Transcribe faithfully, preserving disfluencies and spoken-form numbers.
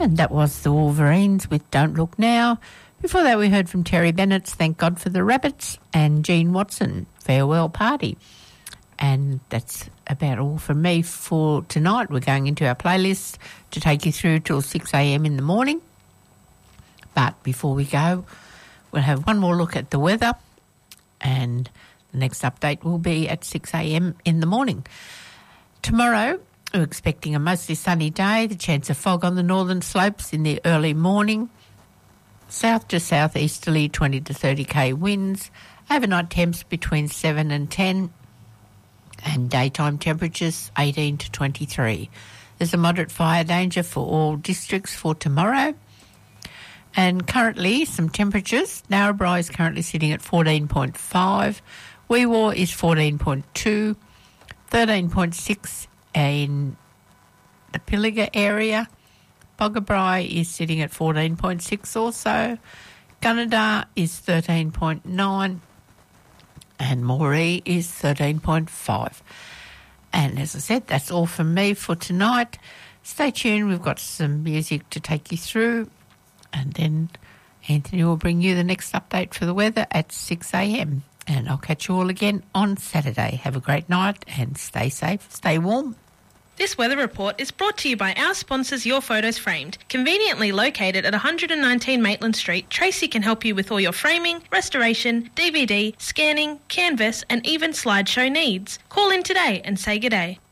And that was the Wolverines with Don't Look Now. Before that, we heard from Terry Bennett's Thank God for the Rabbits and Gene Watson, Farewell Party. And that's about all from me for tonight. We're going into our playlist to take you through till six a.m. in the morning. But before we go, we'll have one more look at the weather, and the next update will be at six a.m. in the morning. Tomorrow, we're expecting a mostly sunny day, the chance of fog on the northern slopes in the early morning. South to southeasterly twenty to thirty k winds, overnight temps between seven and ten, and daytime temperatures eighteen to twenty-three. There's a moderate fire danger for all districts for tomorrow. And currently, some temperatures. Narrabri is currently sitting at fourteen point five. Wee Waa is fourteen point two. thirteen point six in the Pilliga area. Boggabri is sitting at fourteen point six also. Gunnedah is thirteen point nine. And Moree is thirteen point five. And as I said, that's all from me for tonight. Stay tuned. We've got some music to take you through. And then Anthony will bring you the next update for the weather at six a.m. And I'll catch you all again on Saturday. Have a great night and stay safe, stay warm. This weather report is brought to you by our sponsors, Your Photos Framed. Conveniently located at one hundred nineteen Maitland Street, Tracy can help you with all your framing, restoration, D V D, scanning, canvas and even slideshow needs. Call in today and say good day.